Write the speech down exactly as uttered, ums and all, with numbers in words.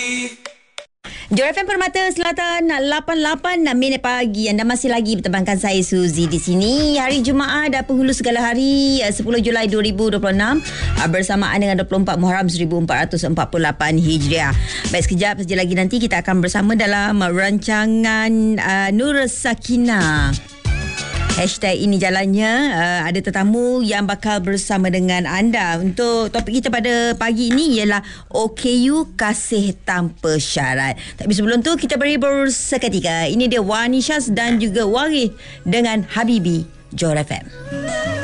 Johor F M Permata Selatan lapan puluh lapan minit pagi. Anda masih lagi bertembangkan saya Suzy di sini. Hari Jumaat dan penghulu segala hari sepuluh Julai dua ribu dua puluh enam bersamaan dengan dua puluh empat Muharram seribu empat ratus empat puluh lapan Hijriah. Baik, sekejap saja lagi nanti kita akan bersama dalam rancangan uh, Nur Sakinah. Hashtag ini jalannya, uh, ada tetamu yang bakal bersama dengan anda. Untuk topik kita pada pagi ini ialah O K U kasih tanpa syarat. Tapi sebelum tu kita berhibur seketika. Ini dia Wani Syaz dan juga Warif dengan Habibi, Johor F M.